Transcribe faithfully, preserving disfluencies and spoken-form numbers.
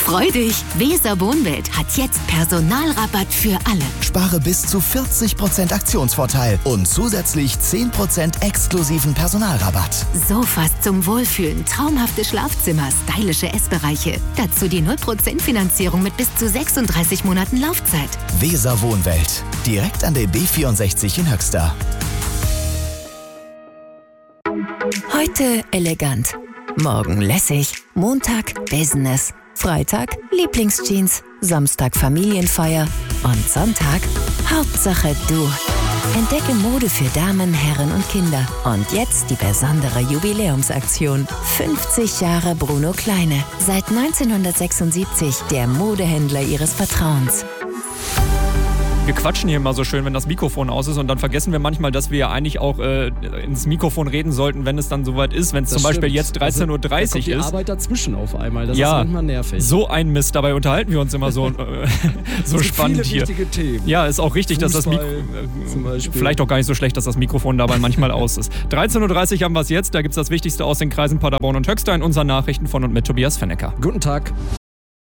Freu dich! Weser Wohnwelt hat jetzt Personalrabatt für alle. Spare bis zu vierzig Prozent Aktionsvorteil und zusätzlich zehn Prozent exklusiven Personalrabatt. Sofas zum Wohlfühlen, traumhafte Schlafzimmer, stylische Essbereiche. Dazu die null Prozent Finanzierung mit bis zu sechsunddreißig Monaten Laufzeit. Weser Wohnwelt. Direkt an der B vierundsechzig in Höxter. Heute elegant, morgen lässig, Montag Business, Freitag Lieblingsjeans, Samstag Familienfeier und Sonntag Hauptsache du. Entdecke Mode für Damen, Herren und Kinder. Und jetzt die besondere Jubiläumsaktion. fünfzig Jahre Bruno Kleine. Seit neunzehnhundertsechsundsiebzig der Modehändler Ihres Vertrauens. Wir quatschen hier immer so schön, wenn das Mikrofon aus ist, und dann vergessen wir manchmal, dass wir ja eigentlich auch äh, ins Mikrofon reden sollten, wenn es dann soweit ist. Wenn es zum Beispiel jetzt dreizehn Uhr dreißig also, da kommt ist. die Arbeit dazwischen auf einmal, das ja, ist manchmal nervig. So ein Mist, dabei unterhalten wir uns immer so, äh, so, so spannend viele hier. Wichtige Themen. Ja, ist auch richtig, Fußball, dass das Mikro, äh, vielleicht auch gar nicht so schlecht, dass das Mikrofon dabei manchmal aus ist. dreizehn Uhr dreißig haben wir es jetzt, da gibt es das Wichtigste aus den Kreisen Paderborn und Höxter in unseren Nachrichten von und mit Tobias Fennecker. Guten Tag.